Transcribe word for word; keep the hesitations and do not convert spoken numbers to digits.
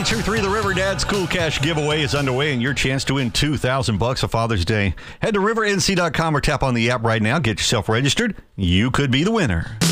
Answer three, the River Dad's Cool Cash giveaway is underway, and your chance to win two thousand bucks on Father's Day. Head to river n c dot com or tap on the app right now. Get yourself registered. You could be the winner.